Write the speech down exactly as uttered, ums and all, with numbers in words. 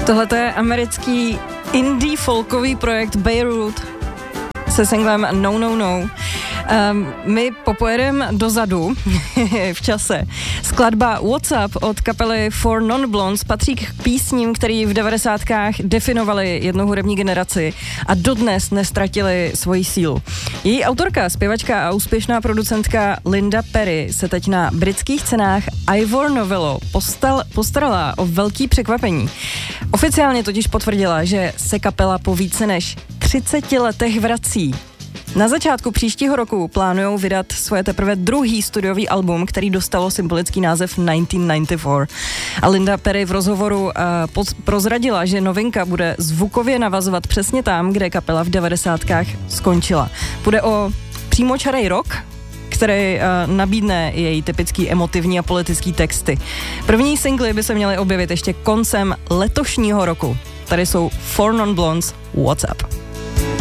Tohle je americký indie folkový projekt Beirut se singlem No No No. Um, my popojedeme dozadu v čase. Skladba What's Up od kapely Four Non Blondes patří k písním, který v devadesátkách definovaly jednu hudební generaci a dodnes nestratili svoji sílu. Její autorka, zpěvačka a úspěšná producentka Linda Perry se teď na britských cenách Ivor Novello postal, postarala o velký překvapení. Oficiálně totiž potvrdila, že se kapela po více než třiceti letech vrací. Na začátku příštího roku plánujou vydat svoje teprve druhý studiový album, který dostalo symbolický název devatenáct set devadesát čtyři. A Linda Perry v rozhovoru uh, poz- prozradila, že novinka bude zvukově navazovat přesně tam, kde kapela v devadesátkách skončila. Bude o přímočarej rock, který uh, nabídne její typický emotivní a politický texty. První singly by se měly objevit ještě koncem letošního roku. Tady jsou Four Non Blondes, What's Up.